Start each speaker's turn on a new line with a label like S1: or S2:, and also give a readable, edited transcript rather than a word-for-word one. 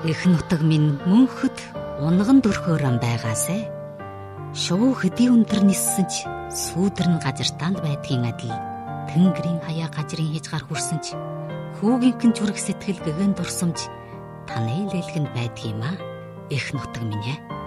S1: Эх нутаг минь мөнхөд унган дөрхөөр байгаасай. Шувуу хэдийн өндөр ниссэн ч сүүдэр нь газартаанд байдгийн адил тэнгэрийн хаяа газрын хязгаар хүрсэн ч хүүгийнхэн зүрх сэтгэл гэгэн дурсамж танай лэлгэнд байдгиймаа. Эх нутаг минь ээ.